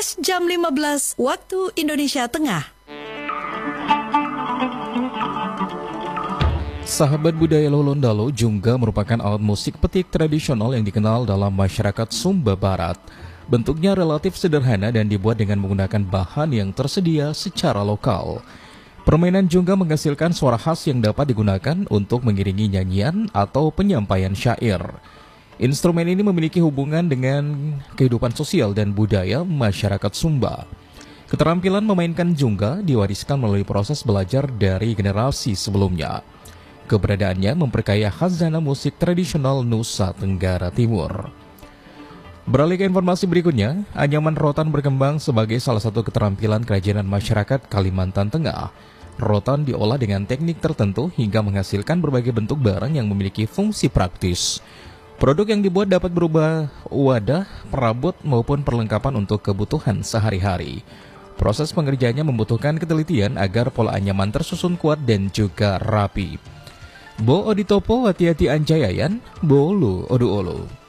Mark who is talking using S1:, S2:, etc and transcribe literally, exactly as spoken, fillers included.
S1: pas jam lima belas waktu Indonesia Tengah.
S2: Sahabat budaya Lolondalo, jungga merupakan alat musik petik tradisional yang dikenal dalam masyarakat Sumba Barat. Bentuknya relatif sederhana dan dibuat dengan menggunakan bahan yang tersedia secara lokal. Permainan jungga menghasilkan suara khas yang dapat digunakan untuk mengiringi nyanyian atau penyampaian syair. Instrumen ini memiliki hubungan dengan kehidupan sosial dan budaya masyarakat Sumba. Keterampilan memainkan jungga diwariskan melalui proses belajar dari generasi sebelumnya. Keberadaannya memperkaya khazanah musik tradisional Nusa Tenggara Timur. Beralih ke informasi berikutnya, anyaman rotan berkembang sebagai salah satu keterampilan kerajinan masyarakat Kalimantan Tengah. Rotan diolah dengan teknik tertentu hingga menghasilkan berbagai bentuk barang yang memiliki fungsi praktis. Produk yang dibuat dapat berupa wadah, perabot, maupun perlengkapan untuk kebutuhan sehari-hari. Proses pengerjaannya membutuhkan ketelitian agar pola anyaman tersusun kuat dan juga rapi. Bo Oditopo Watiati Anjayayan, Bolu Odu Olu.